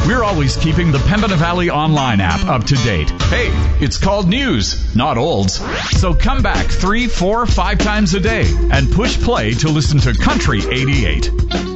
We're always keeping the Pembina Valley Online app up to date. Hey, it's called news, not olds. So come back 3, 4, 5 times a day and push play to listen to Country 88.